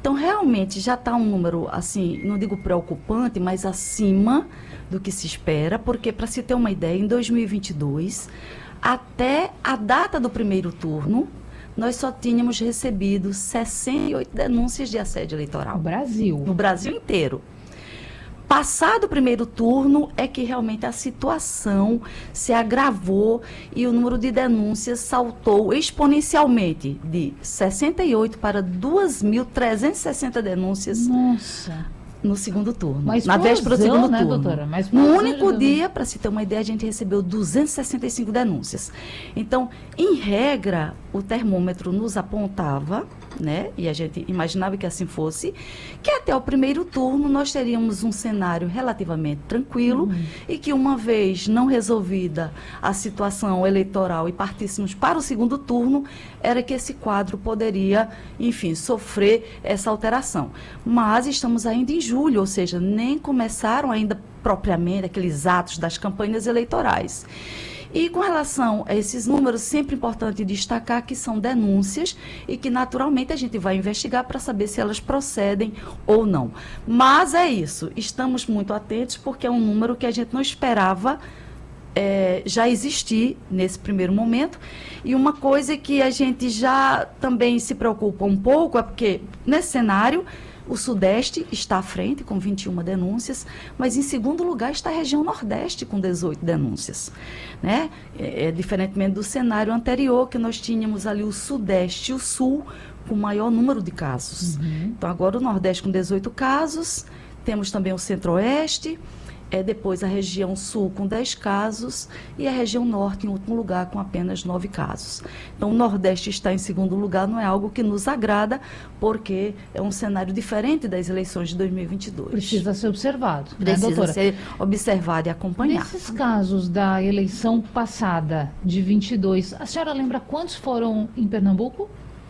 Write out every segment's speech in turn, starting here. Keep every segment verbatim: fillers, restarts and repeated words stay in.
Então, realmente, já está um número, assim, não digo preocupante, mas acima do que se espera, porque, para se ter uma ideia, em dois mil e vinte e dois, até a data do primeiro turno, nós só tínhamos recebido sessenta e oito denúncias de assédio eleitoral. No Brasil. No Brasil inteiro. Passado o primeiro turno, é que realmente a situação se agravou e o número de denúncias saltou exponencialmente de sessenta e oito para duas mil trezentas e sessenta denúncias. Nossa. No segundo turno. Mas na véspera do segundo né, turno. doutora? Mas no único dia, para se ter uma ideia, a gente recebeu duzentas e sessenta e cinco denúncias. Então, em regra, o termômetro nos apontava, né, e a gente imaginava que assim fosse, que até o primeiro turno nós teríamos um cenário relativamente tranquilo uhum. e que, uma vez não resolvida a situação eleitoral e partíssemos para o segundo turno, era que esse quadro poderia, enfim, sofrer essa alteração. Mas estamos ainda em julho, ou seja, nem começaram ainda propriamente aqueles atos das campanhas eleitorais. E com relação a esses números, sempre importante destacar que são denúncias e que naturalmente a gente vai investigar para saber se elas procedem ou não. Mas é isso, estamos muito atentos porque é um número que a gente não esperava é, já existir nesse primeiro momento. E uma coisa que a gente já também se preocupa um pouco é porque nesse cenário o Sudeste está à frente, com vinte e uma denúncias, mas em segundo lugar está a região Nordeste, com dezoito denúncias. Né? É, é, diferentemente do cenário anterior, que nós tínhamos ali o Sudeste e o Sul, com maior número de casos. Uhum. Então, agora o Nordeste com dezoito casos, temos também o Centro-Oeste, é, depois a região Sul com dez casos e a região Norte em último lugar com apenas nove casos. Então o Nordeste está em segundo lugar, não é algo que nos agrada, porque é um cenário diferente das eleições de dois mil e vinte e dois. Precisa ser observado, Precisa né, doutora? ser observado e acompanhado. Nesses casos da eleição passada, de vinte e dois, a senhora lembra quantos foram em Pernambuco?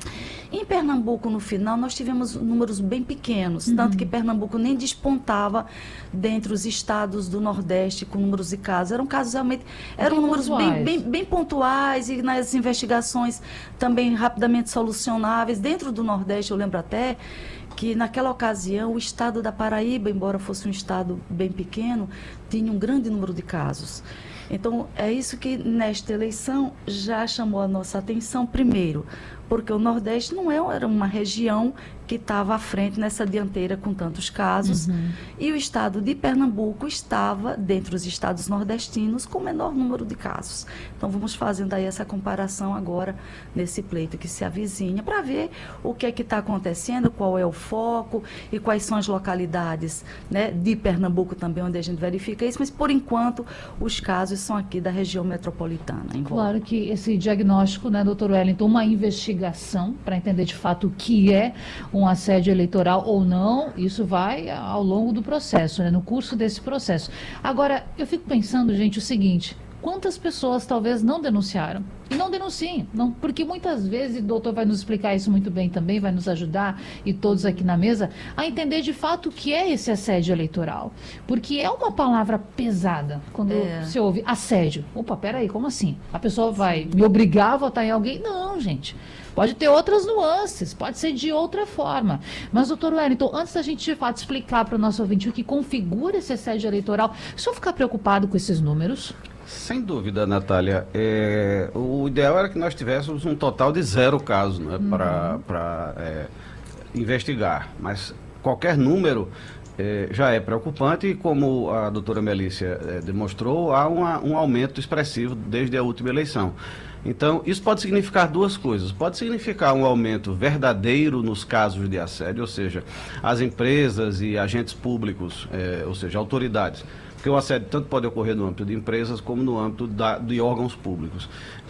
Em Pernambuco, no final, nós tivemos números bem pequenos, uhum. tanto que Pernambuco nem despontava dentre os estados do Nordeste com números de casos. Eram casos realmente, eram bem números bem, bem, bem pontuais e nas investigações também rapidamente solucionáveis. Dentro do Nordeste, eu lembro até que naquela ocasião o estado da Paraíba, embora fosse um estado bem pequeno, tinha um grande número de casos. Então, é isso que nesta eleição já chamou a nossa atenção primeiro, porque o Nordeste não era uma região que estava à frente nessa dianteira com tantos casos, uhum. e o estado de Pernambuco estava, dentre os estados nordestinos, com o menor número de casos. Então, vamos fazendo aí essa comparação agora, nesse pleito que se avizinha, para ver o que é que está acontecendo, qual é o foco e quais são as localidades, né, de Pernambuco também, onde a gente verifica isso, mas, por enquanto, os casos são aqui da região metropolitana. Claro que esse diagnóstico, né, doutor Wellington, uma investigação para entender de fato o que é um assédio eleitoral ou não, isso vai ao longo do processo, né, no curso desse processo. Agora, eu fico pensando, gente, o seguinte: quantas pessoas talvez não denunciaram? E não denunciem, não, porque muitas vezes, o doutor vai nos explicar isso muito bem também, vai nos ajudar, e todos aqui na mesa, a entender de fato o que é esse assédio eleitoral. Porque é uma palavra pesada, quando é. você ouve assédio. Opa, peraí, como assim? A pessoa vai me obrigar a votar em alguém? Não, gente. Pode ter outras nuances, pode ser de outra forma. Mas, doutor Wellington, antes da gente de fato explicar para o nosso ouvinte o que configura esse assédio eleitoral, só ficar preocupado com esses números? Sem dúvida, Natália. É, o ideal era que nós tivéssemos um total de zero casos, né, uhum. para é, investigar. Mas qualquer número é, já é preocupante e, como a doutora Melícia é, demonstrou, há uma, um aumento expressivo desde a última eleição. Então, isso pode significar duas coisas. Pode significar um aumento verdadeiro nos casos de assédio, ou seja, as empresas e agentes públicos, é, ou seja, autoridades. Porque o assédio tanto pode ocorrer no âmbito de empresas como no âmbito da, de órgãos públicos.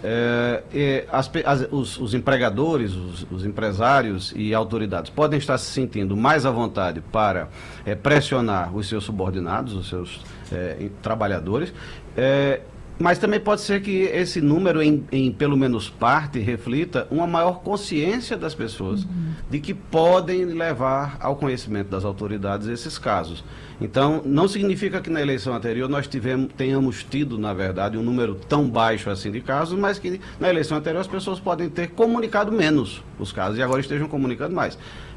É, é, as, as, os, os empregadores, os, os empresários e autoridades podem estar se sentindo mais à vontade para é, pressionar os seus subordinados, os seus é, trabalhadores, é, mas também pode ser que esse número, em, em pelo menos parte, reflita uma maior consciência das pessoas uhum. de que podem levar ao conhecimento das autoridades esses casos. Então, não significa que na eleição anterior nós tivemos, tenhamos tido, na verdade, um número tão baixo assim de casos, mas que na eleição anterior as pessoas podem ter comunicado menos os casos e agora estejam comunicando mais.